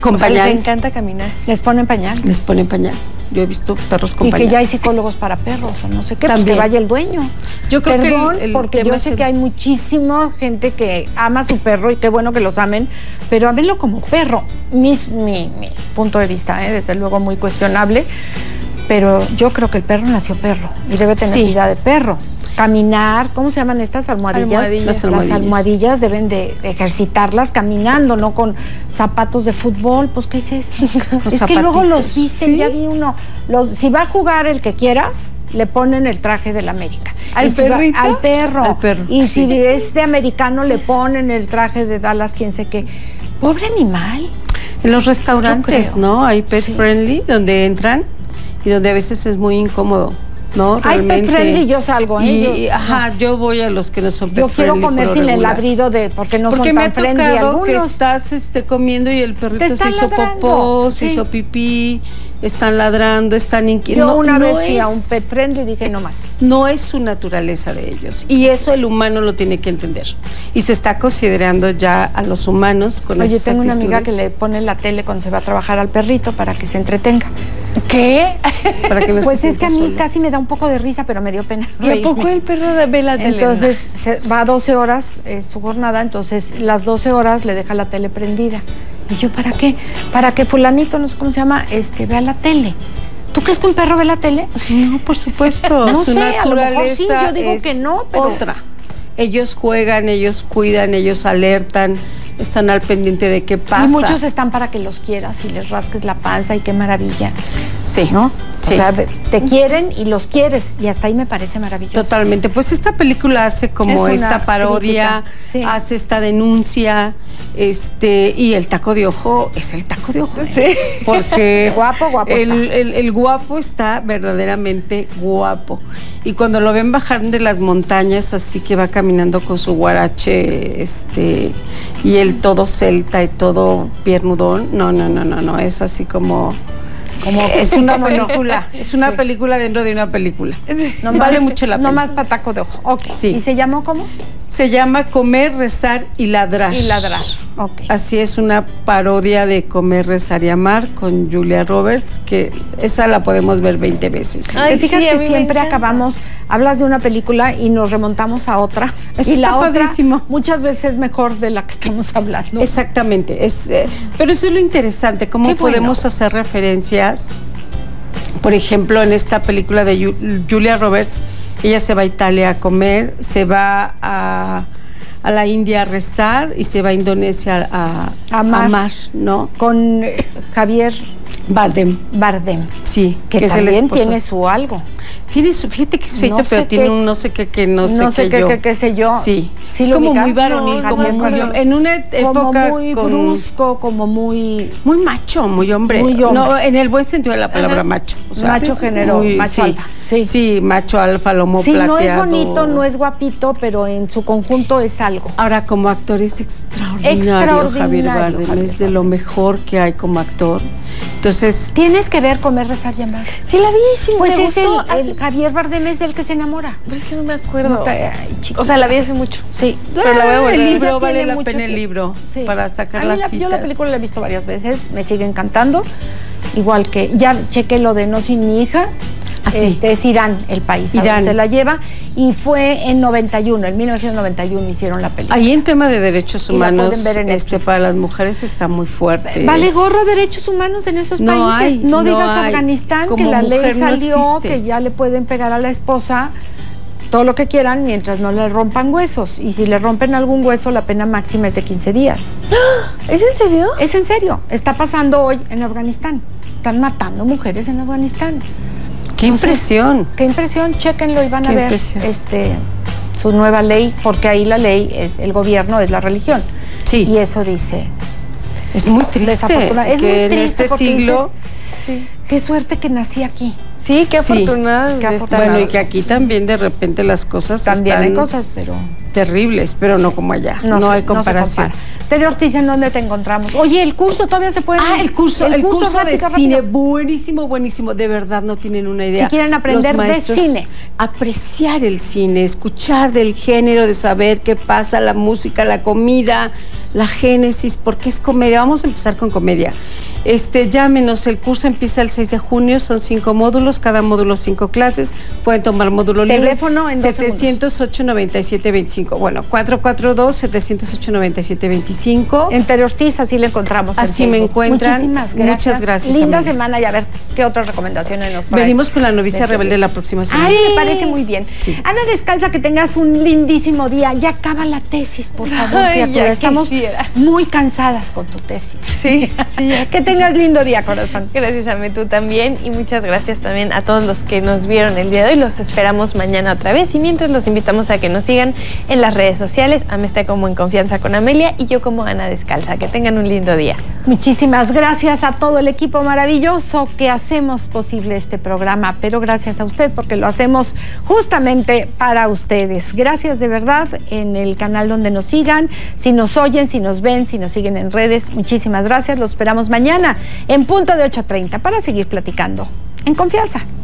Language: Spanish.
Con pañal. Les encanta caminar. Les ponen pañal. Les ponen pañal. Yo he visto perros con pañal. Y que ya hay psicólogos para perros o no sé qué, También. pues que vaya el dueño. Yo creo que porque yo sé que hay muchísima gente que ama a su perro y qué bueno que los amen, pero ámenlo como perro. Mi punto de vista, desde luego muy cuestionable, pero yo creo que el perro nació perro y debe tener vida de perro. Caminar, ¿cómo se llaman estas almohadillas? Las almohadillas deben de ejercitarlas caminando, no con zapatos de fútbol. Pues, ¿qué es eso? Es que luego los visten, ya vi uno. Si va a jugar el que quieras, le ponen el traje del América. ¿Al perrito? Al perro. Al perro. Y si es de americano, le ponen el traje de Dallas, quién sé qué. Pobre animal. En los restaurantes, ¿no? Hay pet friendly, donde entran y donde a veces es muy incómodo. No, realmente. Hay pet friendly, yo salgo, yo voy a los que no son pet friendly. Yo quiero comer sin el ladrido porque no son tan friendly. Porque me ha tocado que estás comiendo y el perrito se hizo popó, se hizo pipí, están ladrando, están inquietos. Yo una vez fui a un pet friendly y dije no más. No es su naturaleza de ellos. Y eso el humano lo tiene que entender. Y se está considerando ya a los humanos con esas actitudes. Tengo una amiga que le pone la tele cuando se va a trabajar al perrito para que se entretenga. ¿Qué? Para que no pues es que a mí casi me da un poco de risa, pero me dio pena. ¿Y a poco el perro ve la tele? Entonces va a 12 horas su jornada, entonces las 12 horas le deja la tele prendida. Y yo, ¿para qué? Para que fulanito, no sé cómo se llama, vea la tele. ¿Tú crees que un perro ve la tele? No, por supuesto. No su sé, naturaleza a lo mejor sí, yo digo que no, pero otra. Ellos juegan, ellos cuidan, ellos alertan, están al pendiente de qué pasa. Y muchos están para que los quieras y les rasques la panza y qué maravilla. Sí. ¿No? Sí. O sea, te quieren y los quieres y hasta ahí me parece maravilloso. Totalmente. Pues esta película hace como esta parodia, hace esta denuncia, y el taco de ojo es el taco de ojo. Porque guapo el guapo está verdaderamente guapo. Y cuando lo ven bajar de las montañas, así que va caminando con su guarache, y él todo celta y todo piernudón, no, es así como es una película, es una película dentro de una película. No vale mucho la pena. No más para taco de ojo. Okay. Sí. ¿Y se llamó cómo? Se llama Comer, Rezar y Ladrar. Okay. Así es, una parodia de Comer, Rezar y Amar con Julia Roberts, que esa la podemos ver 20 veces. Ay, te fijas que siempre acabamos, hablas de una película y nos remontamos a otra. Eso y está la padrísimo. Otra muchas veces es mejor de la que estamos hablando. Exactamente, pero eso es lo interesante, cómo podemos hacer referencias. Por ejemplo, en esta película de Julia Roberts, ella se va a Italia a comer, se va a la India a rezar y se va a Indonesia a amar, ¿no? Con Javier Bardem. Sí. Que también tiene su algo. Tiene su, fíjate que es feito, no pero tiene un no sé qué qué sé yo. Sí, es como muy varonil, como muy en una época como muy brusco, como muy macho, muy hombre. No, en el buen sentido de la palabra macho. O sea, macho género, macho alfa. Sí, macho alfa, lomo plateado. No es bonito, no es guapito, pero en su conjunto es algo. Ahora, como actor es extraordinario. Javier Bardem es de lo mejor que hay como actor. Entonces, tienes que ver Comer, Rezar y Amar. Sí la vi, sí. Pues es el Javier Bardem es del que se enamora. Pues es que no me acuerdo. O sea, la vi hace mucho. Sí. Pero la voy a volver. El libro vale la pena el libro para sacar las citas. Yo la película la he visto varias veces, me sigue encantando. Igual que ya chequé lo de No Sin Mi Hija. Es Irán el país, Irán se la lleva, y fue en 1991 hicieron la película. Ahí en tema de derechos humanos, para las mujeres está muy fuerte. Vale gorro derechos humanos en esos países. No digas Afganistán, que la ley salió, que ya le pueden pegar a la esposa todo lo que quieran mientras no le rompan huesos. Y si le rompen algún hueso, la pena máxima es de 15 días. ¿Es en serio? Es en serio. Está pasando hoy en Afganistán. Están matando mujeres en Afganistán. ¡Qué impresión! ¡Qué impresión! Chéquenlo y van a ver su nueva ley, porque ahí la ley es el gobierno, es la religión. Sí. Y eso dice. Es muy triste es muy triste en este siglo. Dices, qué suerte que nací aquí. Sí, qué afortunada. Bueno, y que aquí también de repente las cosas también hay cosas, pero terribles, pero no como allá. No hay comparación. Tere Ortiz, ¿en dónde te encontramos? Oye, el curso todavía se puede. El curso de cine, buenísimo. De verdad no tienen una idea. Si quieren aprender de cine, apreciar el cine, escuchar del género, de saber qué pasa, la música, la comida, la génesis, por qué es comedia. Vamos a empezar con comedia. Llámenos, el curso empieza el 6 de junio, son 5 módulos, cada módulo 5 clases, pueden tomar módulo libre. Teléfono en 708-9725, bueno, 442-708-9725. En Tere Ortiz, así le encontramos. Así me encuentran. Muchísimas gracias. Muchas gracias. Linda Amelia. semana y a ver qué otras recomendaciones nos traes. Venimos con la novicia rebelde la próxima semana. Ay, me parece muy bien. Sí. Ana Descalza, que tengas un lindísimo día. Ya acaba la tesis, por favor. Ay, ya estamos quisiera. muy cansadas con tu tesis. Sí, sí. Que tengas lindo día, corazón. Gracias, Ame, tú también. Y muchas gracias también a todos los que nos vieron el día de hoy. Los esperamos mañana otra vez. Y mientras los invitamos a que nos sigan en las redes sociales. Ame está como En Confianza con Amelia y yo como Ana Descalza. Que tengan un lindo día. Muchísimas gracias a todo el equipo maravilloso que hacemos posible este programa. Pero gracias a usted porque lo hacemos justamente para ustedes. Gracias de verdad en el canal donde nos sigan. Si nos oyen, si nos ven, si nos siguen en redes. Muchísimas gracias. Los esperamos mañana en punto de 8:30 para seguir platicando en confianza.